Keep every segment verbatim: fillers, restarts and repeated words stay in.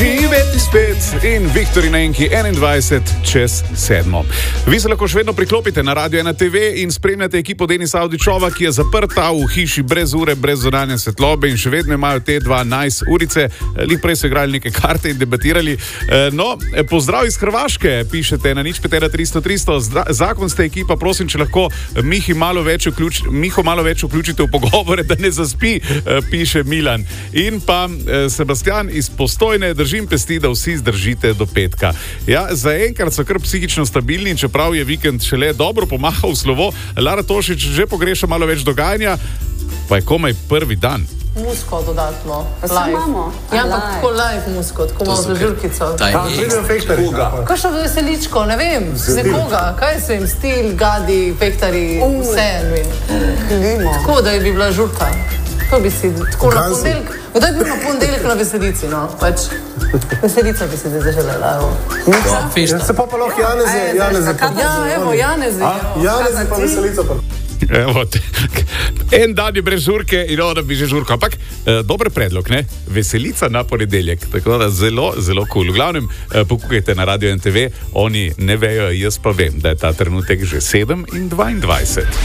Živeti spet in Viktor in Enki enaindvajset čez sedmo. Vi se lahko še vedno priklopite na Radio ena te ve in spremljate ekipo Denisa Avdićova, ki je zaprta v hiši brez ure, brez zunanje svetlobe in še vedno imajo te dva nice urice. Lih prej so igrali neke karte in debatirali. No, pozdrav iz Hrvaške, pišete na nič pet ena tristo tristo. Zakon ste ekipa, prosim, če lahko Mihi malo več vključ, Miho malo več vključite v pogovore, da ne zaspi, piše Milan. In pa Sebastian iz Postojne, držim pesti, da vsi zdržite do petka. Ja, zaenkrat so kar psihično stabilni, čeprav je vikend šele dobro pomahal v slovo. Lara Tošič že pogreša malo več dogajanja, pa je komaj prvi dan. Musko dodatno. Live. Ja, ampak tako live musko, tako malo za žurkico. Kakšno veseličko, ne vem, z nekoga, kaj so jim stil, gadi, fektari, vse, ne vem. Tako, da bi bila žurka. To bi si, tako na ponedeljek, kdaj bi bil na ponedeljek na veselici, no, pač. Veselica bi si zdaj zaželela, evo. Ja, se pa pa lahko Janeze, Janeze. Ja, evo, Janeze. Janeze pa veselico pa. Evo, en dan je brez žurke in ona bi že žurka. Ampak, eh, dober predlog, ne? Veselica na ponedeljek. Tako da zelo, zelo cool. V glavnem, eh, pokukajte na Radio ena te ve, oni ne vejo, jaz pa vem, da je ta trenutek že sedem in dvaindvajset.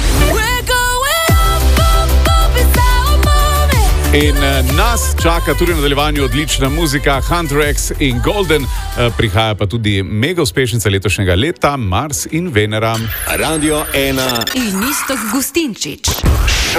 In uh, nas čaka tudi v nadaljevanju odlična muzika, Hunter X in Golden, uh, prihaja pa tudi mega uspešnica letošnjega leta, Mars in Venera. Radio ena in Iztok Gustinčič.